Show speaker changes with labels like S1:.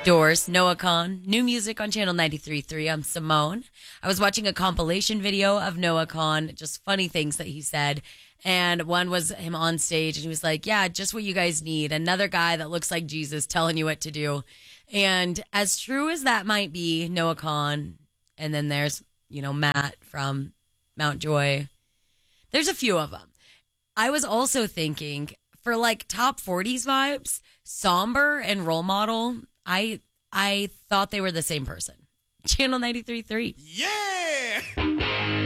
S1: Doors, Noah Khan, new music on Channel 93.3. I'm Simone. I was watching a compilation video of Noah Khan, just funny things that he said. And one was him on stage, and he was like, yeah, just what you guys need. Another guy that looks like Jesus telling you what to do. And as true as that might be, Noah Khan, and then there's, Matt from Mount Joy. There's a few of them. I was also thinking for like top 40s vibes, Somber and Role Model, I thought they were the same person. Channel 93.3.
S2: Yeah!